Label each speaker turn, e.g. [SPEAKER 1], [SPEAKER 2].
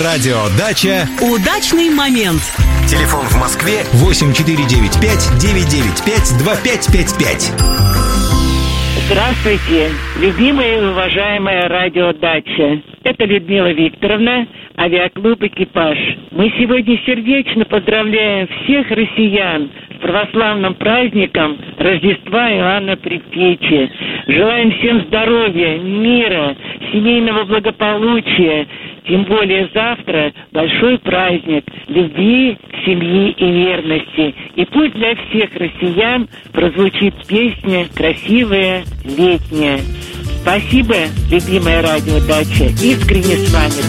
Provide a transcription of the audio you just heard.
[SPEAKER 1] Радиодача
[SPEAKER 2] «Удачный момент».
[SPEAKER 1] Телефон в Москве 8495-995-2555.
[SPEAKER 3] Здравствуйте, любимая и уважаемая радиодача. Это Людмила Викторовна, авиаклуб «Экипаж». Мы сегодня сердечно поздравляем всех россиян с православным праздником Рождества Иоанна Предтечи. Желаем всем здоровья, мира, семейного благополучия. Тем более завтра большой праздник любви к семье и верности. И пусть для всех россиян прозвучит песня красивая, летняя. Спасибо, любимая радиодача. Искренне с вами.